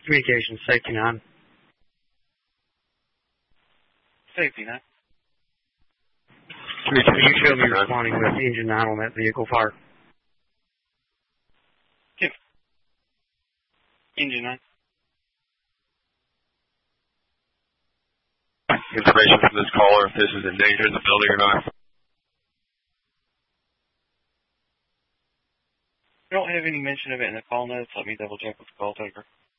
Communications, safety 9. Safety 9. Can you show me responding with engine 9 on that vehicle fire? Yep. Engine 9. Information from this caller if this is in danger in the building or not. I don't have any mention of it in the call notes. Let me double check with the call taker.